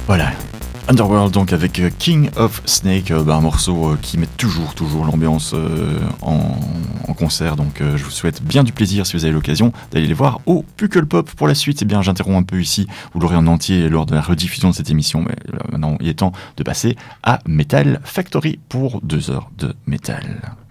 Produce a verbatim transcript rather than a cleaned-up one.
Voilà. Underworld donc avec King of Snake, euh, bah, un morceau euh, qui met toujours toujours l'ambiance euh, en, en concert, donc euh, je vous souhaite bien du plaisir si vous avez l'occasion d'aller les voir au Pukkelpop. Pour la suite, eh bien j'interromps un peu ici, vous l'aurez en entier lors de la rediffusion de cette émission, mais euh, maintenant il est temps de passer à Metal Factory pour deux heures de métal.